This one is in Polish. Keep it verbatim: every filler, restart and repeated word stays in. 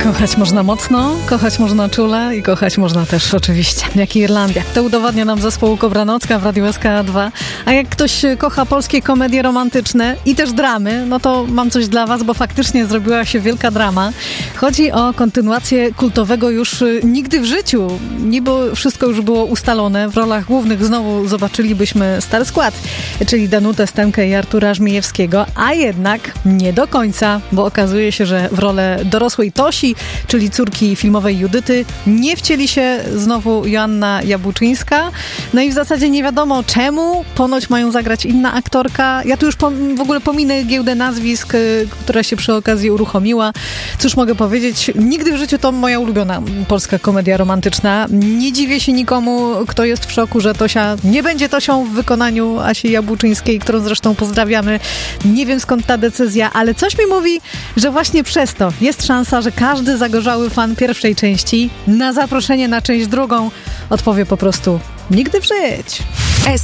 Kochać można mocno, kochać można czule i kochać można też oczywiście, jak Irlandia. To udowadnia nam zespół Kobranocka w Radiu S K dwa. A jak ktoś kocha polskie komedie romantyczne i też dramy, no to mam coś dla was, bo faktycznie zrobiła się wielka drama. Chodzi o kontynuację kultowego już Nigdy w życiu. Niby wszystko już było ustalone. W rolach głównych znowu zobaczylibyśmy stary skład, czyli Danutę Stenkę i Artura Żmijewskiego, a jednak nie do końca, bo okazuje się, że w rolę dorosłej Tosi, czyli córki filmowej Judyty, nie wcieli się znowu Joanna Jabłczyńska. No i w zasadzie nie wiadomo czemu. Ponoć mają zagrać inna aktorka. Ja tu już w ogóle pominę giełdę nazwisk, która się przy okazji uruchomiła. Cóż mogę powiedzieć? Nigdy w życiu to moja ulubiona polska komedia romantyczna. Nie dziwię się nikomu, kto jest w szoku, że Tosia nie będzie Tosią w wykonaniu Asi Jabłczyńskiej, którą zresztą pozdrawiamy. Nie wiem skąd ta decyzja, ale coś mi mówi, że właśnie przez to jest szansa, że każdy zagorzały fan pierwszej części na zaproszenie na część drugą odpowie po prostu nigdy w życiu.